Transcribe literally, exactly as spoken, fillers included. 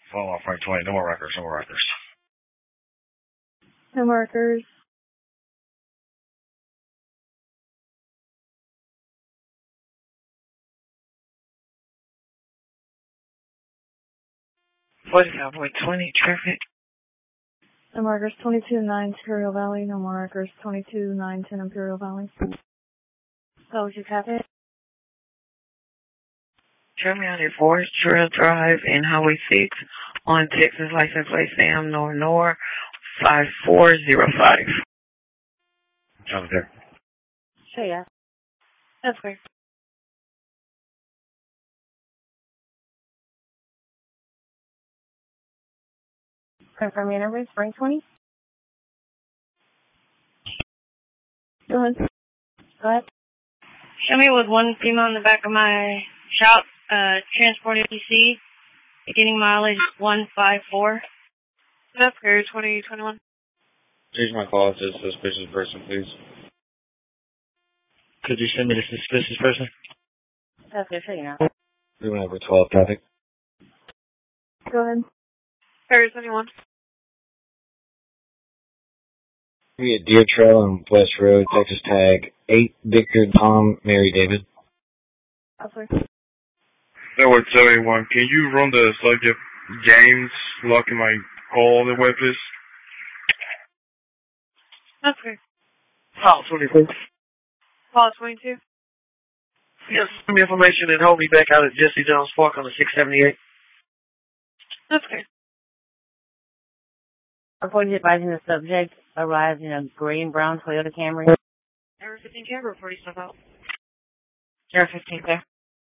Fall off right twenty. No more records. No more records. No markers. forty-five point twenty traffic. No markers. twenty-two nine Imperial Valley. No more markers. twenty-two nine ten Imperial Valley. So would you copy it? Show me on Forest Trail Drive and Highway six on Texas license plate Sam Nor Nor five four zero five. Sounds good. Sure, yeah. That's great. Confirm your number, spring twenty. Go ahead. Go ahead. Show me with one female in the back of my shop, uh, transporting P C, getting mileage one five four. That's Gary twenty twenty-one. Change my call to suspicious person, please. Could you send me the suspicious person? That's good, sure, you know. Moving over twelve traffic. Go ahead. Gary twenty-one. Be at Deer Trail on West Road, Texas tag eight Victor Tom Mary David. Officer. Network seventy-one, can you run the subject James locking my call on the web, please? That's great. Call twenty-four. Call twenty-two. Yes, send me information and hold me back out at Jesse Jones Park on the six seventy-eight. That's great. Reporting advising the subject arrived in a gray and brown Toyota Camry. Error fifteen camera, reporting stuff out. Error fifteen there.